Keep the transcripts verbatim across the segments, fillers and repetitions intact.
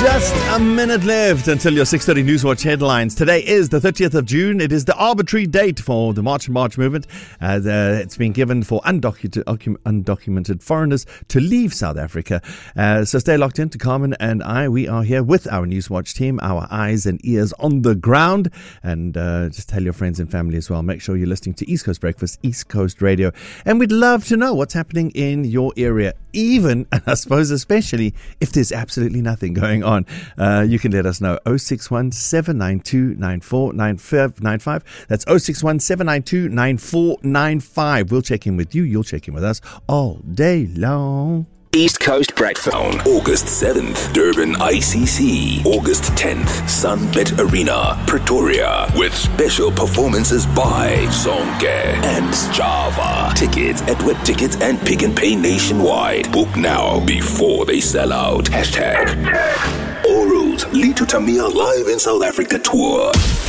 Just a minute left until your six thirty Newswatch headlines. Today is the thirtieth of June. It is the arbitrary date for the March and March movement. Uh, the, it's been given for undocumented, undocumented foreigners to leave South Africa. Uh, so stay locked in to Carmen and I. We are here with our Newswatch team, our eyes and ears on the ground. And uh, just tell your friends and family as well. Make sure you're listening to East Coast Breakfast, East Coast Radio. And we'd love to know what's happening in your area, even, and I suppose especially, if there's absolutely nothing going on. Uh, you can let us know. oh six one, seven nine two, nine four nine five. That's oh six one, seven nine two, nine four nine five. We'll check in with you. You'll check in with us all day long. East Coast Breakfast on August seventh, Durban I C C. August tenth, Sunbet Arena, Pretoria, with special performances by Zonke and Java. Tickets at Web Tickets and Pick and Pay nationwide. Book now before they sell out. Hashtag All roads lead to Tamia live in South Africa tour.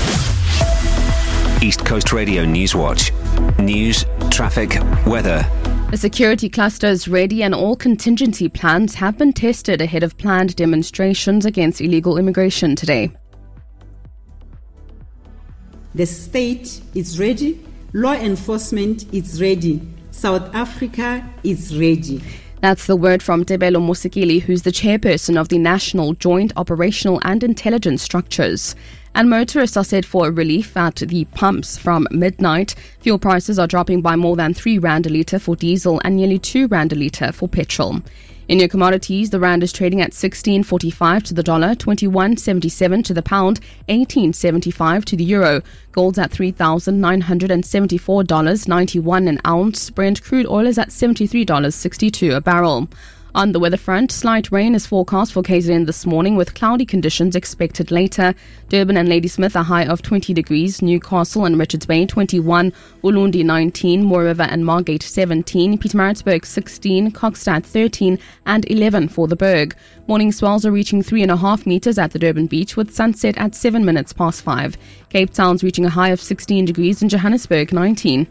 East Coast Radio Newswatch. News, traffic, weather. The security cluster is ready and all contingency plans have been tested ahead of planned demonstrations against illegal immigration today. The state is ready, law enforcement is ready, South Africa is ready. That's the word from Tebelo Mosekile, who's the chairperson of the National Joint Operational and Intelligence Structures. And motorists are set for a relief at the pumps from midnight. Fuel prices are dropping by more than three rand a litre for diesel and nearly two rand a litre for petrol. In your commodities, the rand is trading at sixteen forty-five to the dollar, twenty-one seventy-seven to the pound, eighteen seventy-five to the euro. Gold's at three thousand nine hundred seventy-four dollars and ninety-one cents an ounce. Brent crude oil is at seventy-three dollars and sixty-two cents a barrel. On the weather front, slight rain is forecast for K Z N this morning with cloudy conditions expected later. Durban and Ladysmith a high of twenty degrees, Newcastle and Richards Bay twenty-one, Ulundi nineteen, Moore River and Margate seventeen, Pietermaritzburg sixteen, Kokstad thirteen and eleven for the Berg. Morning swells are reaching three and a half meters at the Durban beach with sunset at seven minutes past five. Cape Town's reaching a high of sixteen degrees and Johannesburg nineteen.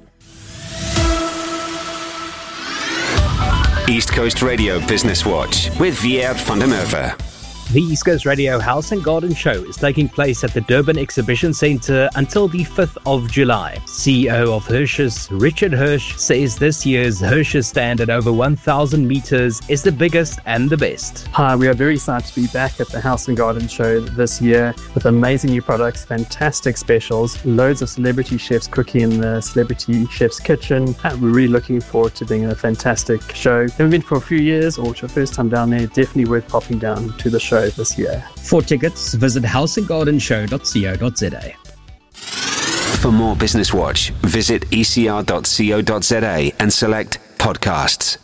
East Coast Radio Business Watch with Vier van der Merwe. The East Coast Radio House and Garden Show is taking place at the Durban Exhibition Centre until the fifth of July. C E O of Hirsch's, Richard Hirsch, says this year's Hirsch's stand at over one thousand metres is the biggest and the best. Hi, we are very excited to be back at the House and Garden Show this year with amazing new products, fantastic specials, loads of celebrity chefs cooking in the celebrity chef's kitchen. And we're really looking forward to being a fantastic show. Haven't been for a few years, or it's your first time down there, definitely worth popping down to the show this year. For tickets, visit house and garden show dot co dot za. For more Business Watch, visit e c r dot co dot za and select podcasts.